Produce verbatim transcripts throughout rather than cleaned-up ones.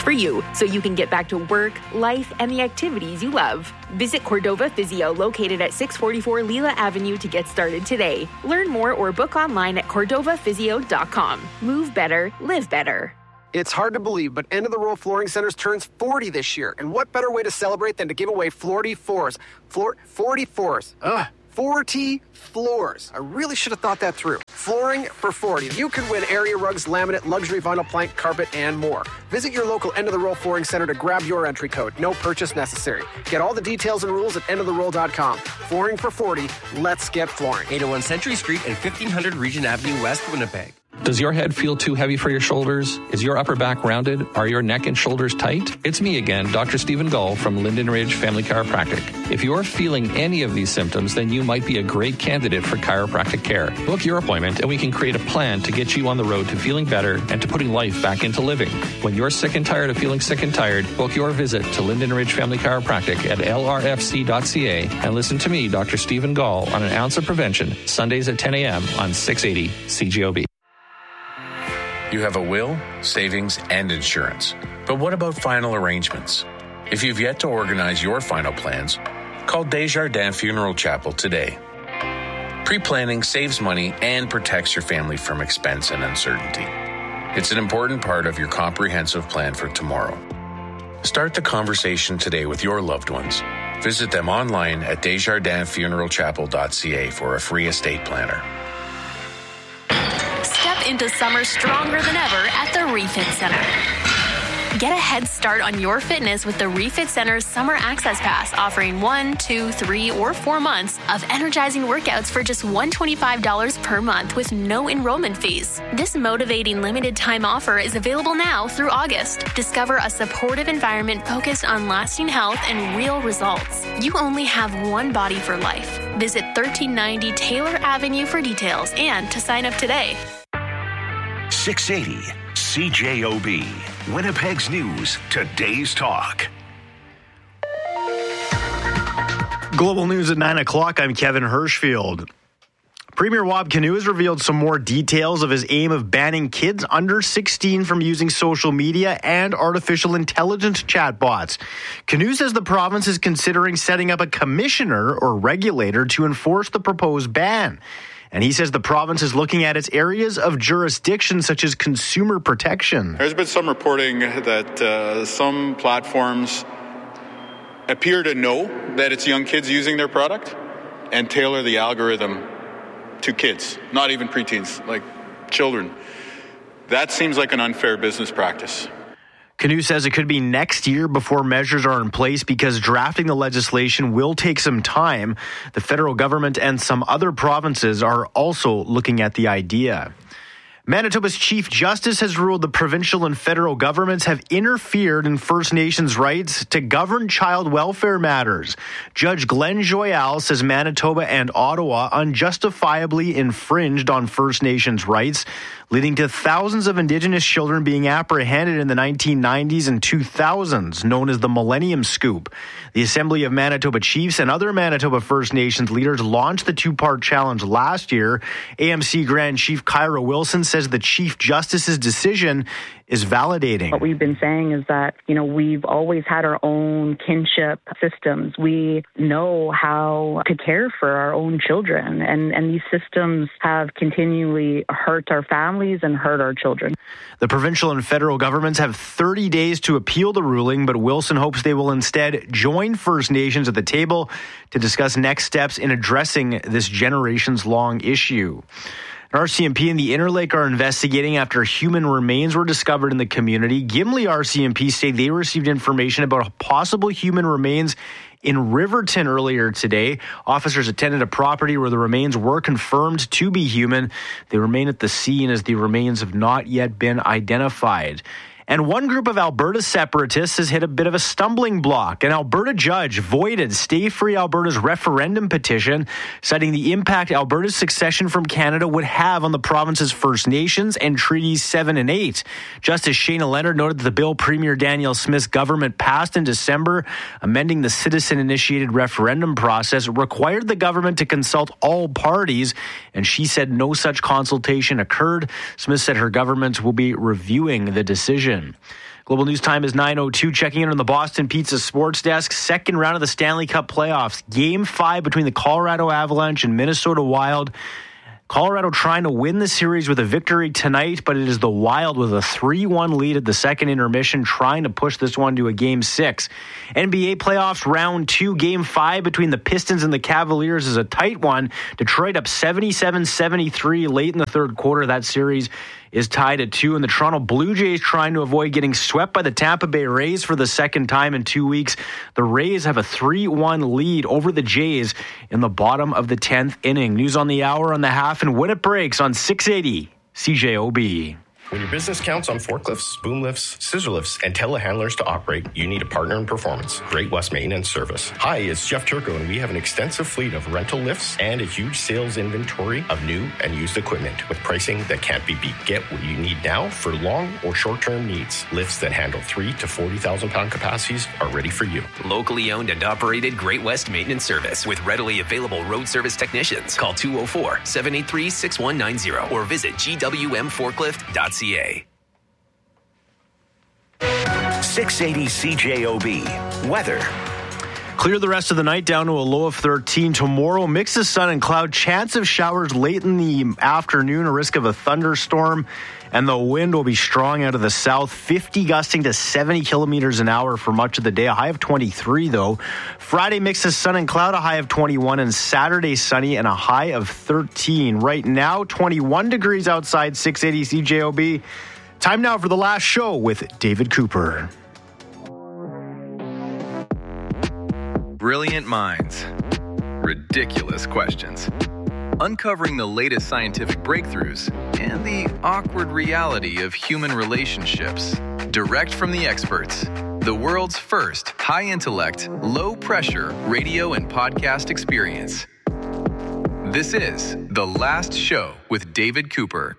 for you so you can get back to work, life, and the activities you love. Visit Cordova Physio, located at six forty-four Lila Avenue, to get started today. Learn more or book online at cordova physio dot com. Move better, live better. It's hard to believe, but End of the Road Flooring Centers turns forty this year. And what better way to celebrate than to give away forty-fours? Floor, forty-fours. Ugh. forty floors. I really should have thought that through. Flooring for forty. You could win area rugs, laminate, luxury vinyl plank, carpet, and more. Visit your local End of the Roll Flooring Center to grab your entry code. No purchase necessary. Get all the details and rules at end of the roll dot com. Flooring for forty. Let's get flooring. eight oh one Century Street and fifteen hundred Regent Avenue West, Winnipeg. Does your head feel too heavy for your shoulders? Is your upper back rounded? Are your neck and shoulders tight? It's me again, Doctor Stephen Gull from Linden Ridge Family Chiropractic. If you're feeling any of these symptoms, then you might be a great candidate for chiropractic care. Book your appointment and we can create a plan to get you on the road to feeling better and to putting life back into living. When you're sick and tired of feeling sick and tired, book your visit to Linden Ridge Family Chiropractic at L R F C dot C A and listen to me, Doctor Stephen Gull, on An Ounce of Prevention, Sundays at ten a.m. on six eighty C G O B. You have a will, savings, and insurance. But what about final arrangements? If you've yet to organize your final plans, call Desjardins Funeral Chapel today. Pre-planning saves money and protects your family from expense and uncertainty. It's an important part of your comprehensive plan for tomorrow. Start the conversation today with your loved ones. Visit them online at desjardins funeral chapel dot c a for a free estate planner. Into summer stronger than ever at the Refit Center. Get a head start on your fitness with the Refit Center's Summer Access Pass, offering one, two, three, or four months of energizing workouts for just one hundred twenty-five dollars per month with no enrollment fees. This motivating limited time offer is available now through August. Discover a supportive environment focused on lasting health and real results. You only have one body for life. Visit thirteen ninety Taylor Avenue for details and to sign up today. six eighty C J O B, Winnipeg's News, Today's Talk. Global News at nine o'clock. I'm Kevin Hirschfield. Premier Wab Kinew has revealed some more details of his aim of banning kids under sixteen from using social media and artificial intelligence chatbots. Kinew says the province is considering setting up a commissioner or regulator to enforce the proposed ban. And he says the province is looking at its areas of jurisdiction, such as consumer protection. There's been some reporting that uh, some platforms appear to know that it's young kids using their product and tailor the algorithm to kids, not even preteens, like children. That seems like an unfair business practice. Kinew says it could be next year before measures are in place because drafting the legislation will take some time. The federal government and some other provinces are also looking at the idea. Manitoba's Chief Justice has ruled the provincial and federal governments have interfered in First Nations rights to govern child welfare matters. Judge Glenn Joyal says Manitoba and Ottawa unjustifiably infringed on First Nations rights, leading to thousands of Indigenous children being apprehended in the nineteen nineties and two thousands, known as the Millennium Scoop. The Assembly of Manitoba Chiefs and other Manitoba First Nations leaders launched the two-part challenge last year. A M C Grand Chief Kyra Wilson says the Chief Justice's decision is validating. What we've been saying is that, you know, we've always had our own kinship systems. We know how to care for our own children, and, and these systems have continually hurt our families and hurt our children. The provincial and federal governments have thirty days to appeal the ruling, but Wilson hopes they will instead join First Nations at the table to discuss next steps in addressing this generations-long issue. R C M P and the Interlake are investigating after human remains were discovered in the community. Gimli R C M P say they received information about possible human remains in Riverton earlier today. Officers attended a property where the remains were confirmed to be human. They remain at the scene as the remains have not yet been identified. And one group of Alberta separatists has hit a bit of a stumbling block. An Alberta judge voided Stay Free Alberta's referendum petition, citing the impact Alberta's secession from Canada would have on the province's First Nations and Treaties seven and eight. Justice Shayna Leonard noted that the bill Premier Danielle Smith's government passed in December, amending the citizen-initiated referendum process, required the government to consult all parties, and she said no such consultation occurred. Smith said her government will be reviewing the decision. station. Global News Time is nine oh two. Checking in on the Boston Pizza Sports Desk. Second round of the Stanley Cup playoffs. Game five between the Colorado Avalanche and Minnesota Wild. Colorado trying to win the series with a victory tonight, but it is the Wild with a three one lead at the second intermission, trying to push this one to a game six. N B A playoffs round two, game five between the Pistons and the Cavaliers is a tight one. Detroit up seventy-seven seventy-three late in the third quarter. That series is tied at two, and the Toronto Blue Jays trying to avoid getting swept by the Tampa Bay Rays for the second time in two weeks. The Rays have a three one lead over the Jays in the bottom of the tenth inning. News on the hour, on the half, and when it breaks on six eighty C J O B. When your business counts on forklifts, boom lifts, scissor lifts, and telehandlers to operate, you need a partner in performance. Great West Maintenance Service. Hi, it's Jeff Turco, and we have an extensive fleet of rental lifts and a huge sales inventory of new and used equipment with pricing that can't be beat. Get what you need now for long or short-term needs. Lifts that handle three to forty thousand pound capacities are ready for you. Locally owned and operated Great West Maintenance Service with readily available road service technicians. Call two oh four, seven eight three, six one nine zero or visit G W M forklift dot C A. six eighty C J O B. Weather. Clear the rest of the night down to a low of thirteen. Tomorrow, mix of sun and cloud. Chance of showers late in the afternoon. A risk of a thunderstorm. And the wind will be strong out of the south. fifty gusting to seventy kilometers an hour for much of the day. A high of twenty-three, though. Friday, mix of sun and cloud. A high of twenty-one. And Saturday, sunny and a high of thirteen. Right now, twenty-one degrees outside six eighty C J O B. Time now for the last show with David Cooper. Brilliant minds. Ridiculous questions. Uncovering the latest scientific breakthroughs and the awkward reality of human relationships. Direct from the experts. The world's first high-intellect, low-pressure radio and podcast experience. This is The Last Show with David Cooper.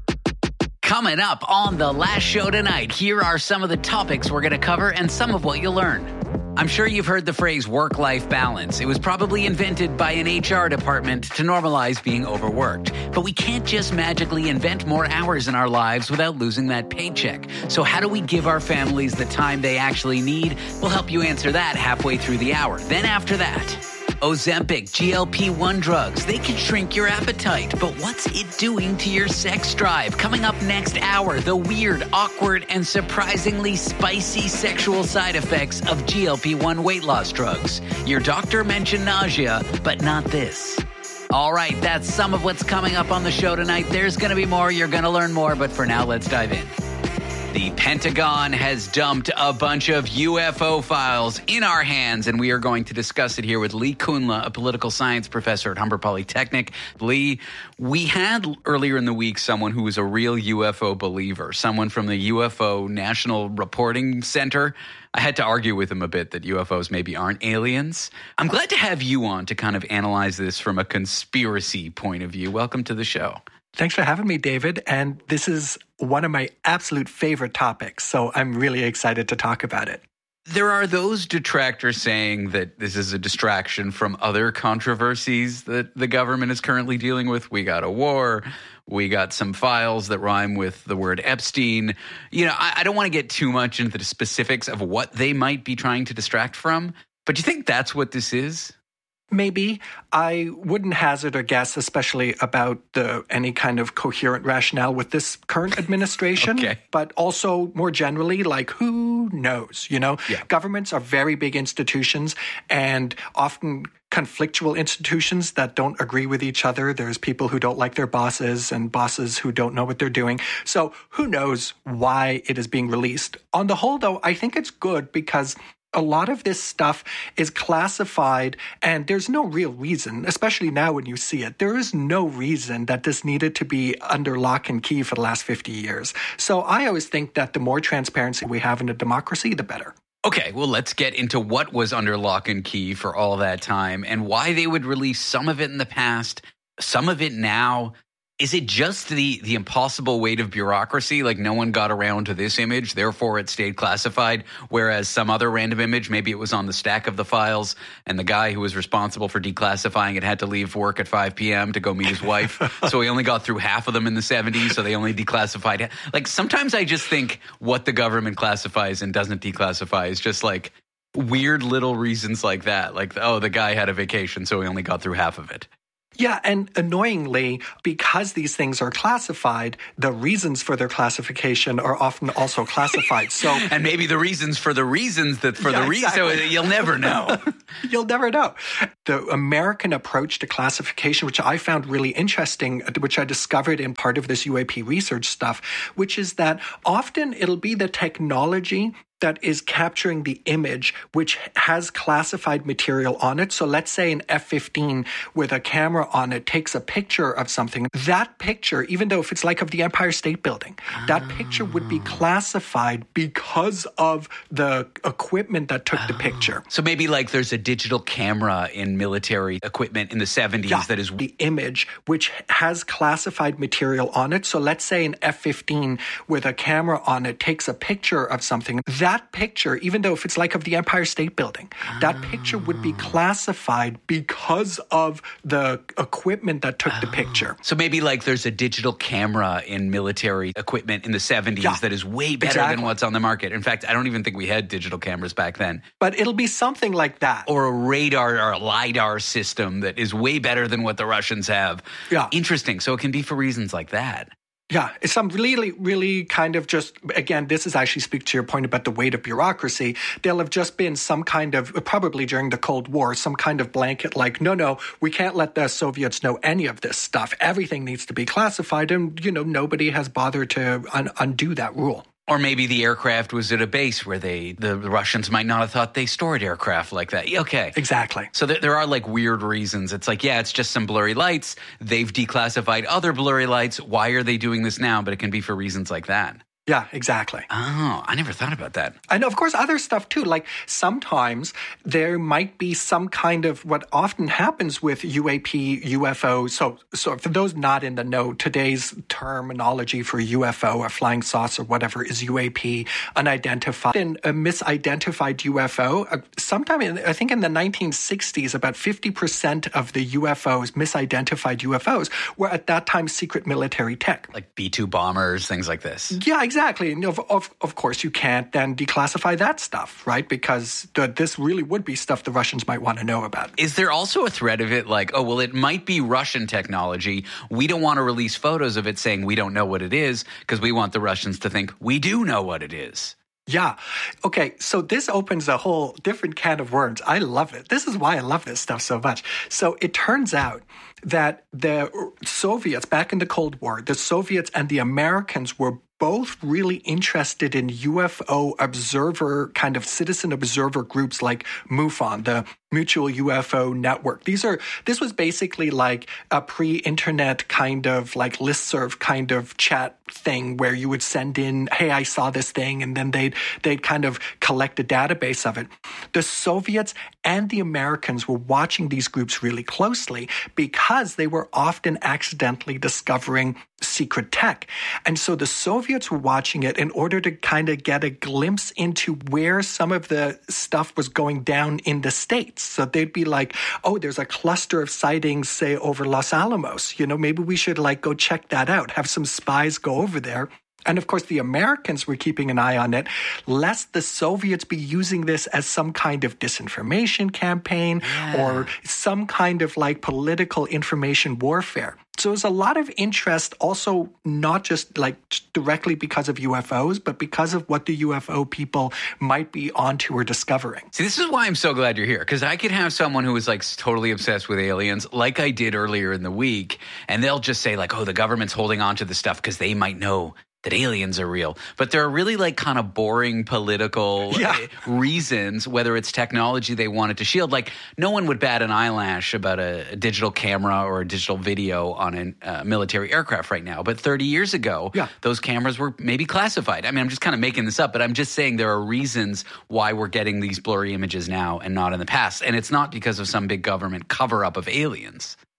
Coming up on The Last Show tonight, here are some of the topics we're going to cover and some of what you'll learn. I'm sure you've heard the phrase work-life balance. It was probably invented by an H R department to normalize being overworked. But we can't just magically invent more hours in our lives without losing that paycheck. So how do we give our families the time they actually need? We'll help you answer that halfway through the hour. Then after that, Ozempic, G L P one drugs, they can shrink your appetite, but what's it doing to your sex drive? Coming up next hour, the weird, awkward, and surprisingly spicy sexual side effects of G L P one weight loss drugs. Your doctor mentioned nausea, but not this. All right, that's some of what's coming up on the show tonight. There's going to be more. You're going to learn more, but for now, let's dive in. The Pentagon has dumped a bunch of U F O files in our hands, and we are going to discuss it here with Lee Kunla, a political science professor at Humber Polytechnic. Lee, we had earlier in the week someone who was a real U F O believer, someone from the U F O National Reporting Center. I had to argue with him a bit that U F Os maybe aren't aliens. I'm glad to have you on to kind of analyze this from a conspiracy point of view. Welcome to the show. Thanks for having me, David. And this is one of my absolute favorite topics, so I'm really excited to talk about it. There are those detractors saying that this is a distraction from other controversies that the government is currently dealing with. We got a war. We got some files that rhyme with the word Epstein. You know, I, I don't want to get too much into the specifics of what they might be trying to distract from, but do you think that's what this is? Maybe. I wouldn't hazard a guess, especially about the any kind of coherent rationale with this current administration. Okay. But also more generally, like, who knows? You know, yeah. Governments are very big institutions and often conflictual institutions that don't agree with each other. There's people who don't like their bosses and bosses who don't know what they're doing. So who knows why it is being released? On the whole, though, I think it's good because a lot of this stuff is classified, and there's no real reason, especially now when you see it, there is no reason that this needed to be under lock and key for the last fifty years. So I always think that the more transparency we have in a democracy, the better. Okay, well, let's get into what was under lock and key for all that time and why they would release some of it in the past, some of it now. Is it just the the impossible weight of bureaucracy? Like no one got around to this image, therefore it stayed classified, whereas some other random image, maybe it was on the stack of the files and the guy who was responsible for declassifying it had to leave work at five p.m. to go meet his wife. So he only got through half of them in the seventies, so they only declassified. Like sometimes I just think what the government classifies and doesn't declassify is just like weird little reasons like that. Like, oh, the guy had a vacation, so he only got through half of it. Yeah, and annoyingly, because these things are classified, the reasons for their classification are often also classified. So, and maybe the reasons for the reasons that for yeah, the reasons, exactly. so you'll never know. You'll never know. The American approach to classification, which I found really interesting, which I discovered in part of this U A P research stuff, which is that often it'll be the technology that is capturing the image, which has classified material on it. So let's say an F fifteen with a camera on it takes a picture of something. That picture, even though if it's like of the Empire State Building, oh. that picture would be classified because of the equipment that took oh. the picture. So maybe like there's a digital camera in military equipment in the seventies yeah, that is the image, which has classified material on it. So let's say an F fifteen with a camera on it takes a picture of something. That That picture, even though if it's like of the Empire State Building, oh. that picture would be classified because of the equipment that took oh. the picture. So maybe like there's a digital camera in military equipment in the seventies yeah, that is way better exactly. than what's on the market. In fact, I don't even think we had digital cameras back then. But it'll be something like that. Or a radar or a LiDAR system that is way better than what the Russians have. Yeah. Interesting. So it can be for reasons like that. Yeah, it's some really, really kind of just, again, this is actually speak to your point about the weight of bureaucracy. There'll have just been some kind of, probably during the Cold War, some kind of blanket like, no, no, we can't let the Soviets know any of this stuff. Everything needs to be classified. And, you know, nobody has bothered to un- undo that rule. Or maybe the aircraft was at a base where they, the Russians might not have thought they stored aircraft like that. Okay. Exactly. So there, there are like weird reasons. It's like, yeah, it's just some blurry lights. They've declassified other blurry lights. Why are they doing this now? But it can be for reasons like that. Yeah, exactly. Oh, I never thought about that. And of course, other stuff too. Like sometimes there might be some kind of what often happens with U A P, U F O. So, so for those not in the know, today's terminology for U F O or flying saucer, whatever, is U A P, unidentified. And a misidentified U F O, uh, sometime in, I think in the nineteen sixties, about fifty percent of the U F Os, misidentified U F Os, were at that time secret military tech. Like B two bombers, things like this. Yeah, exactly. Exactly. And of, of, of course, you can't then declassify that stuff, right? Because the, this really would be stuff the Russians might want to know about. Is there also a threat of it like, oh, well, it might be Russian technology. We don't want to release photos of it saying we don't know what it is because we want the Russians to think we do know what it is. Yeah. Okay. So this opens a whole different can of worms. I love it. This is why I love this stuff so much. So it turns out that the Soviets, back in the Cold War, the Soviets and the Americans were both really interested in U F O observer, kind of citizen observer groups like MUFON, the Mutual U F O Network. These are, this was basically like a pre-internet kind of like listserv kind of chat thing where you would send in, hey, I saw this thing, and then they'd, they'd kind of collect a database of it. The Soviets and the Americans were watching these groups really closely because they were often accidentally discovering secret tech. And so the Soviets were watching it in order to kind of get a glimpse into where some of the stuff was going down in the States. So they'd be like, oh, there's a cluster of sightings, say, over Los Alamos. You know, maybe we should like go check that out, have some spies go over there. And of course, the Americans were keeping an eye on it, lest the Soviets be using this as some kind of disinformation campaign yeah. or some kind of like political information warfare. So there's a lot of interest also, not just like directly because of U F Os, but because of what the U F O people might be onto or discovering. See, this is why I'm so glad you're here, because I could have someone who is like totally obsessed with aliens, like I did earlier in the week, and they'll just say like, oh, the government's holding on to the stuff because they might know that aliens are real. But there are really like kind of boring political yeah. reasons, whether it's technology they wanted to shield. Like no one would bat an eyelash about a, a digital camera or a digital video on a uh, military aircraft right now. But thirty years ago, yeah. those cameras were maybe classified. I mean, I'm just kind of making this up, but I'm just saying there are reasons why we're getting these blurry images now and not in the past. And it's not because of some big government cover-up of aliens.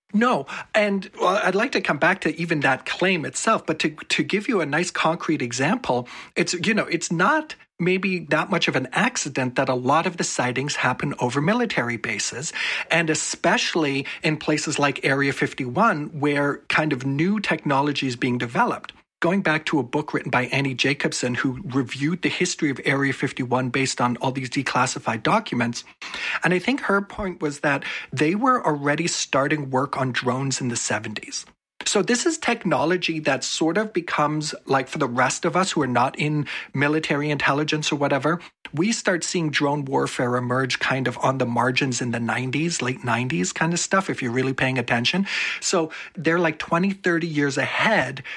No. And well, I'd like to come back to even that claim itself, but to to give you a nice concrete example, it's, you know, it's not maybe not much of an accident that a lot of the sightings happen over military bases, and especially in places like Area fifty-one, where kind of new technology is being developed. Going back to a book written by Annie Jacobson, who reviewed the history of Area fifty-one based on all these declassified documents. And I think her point was that they were already starting work on drones in the seventies. So this is technology that sort of becomes, like, for the rest of us who are not in military intelligence or whatever, we start seeing drone warfare emerge kind of on the margins in the nineties, late nineties kind of stuff, if you're really paying attention. So they're like twenty, thirty years ahead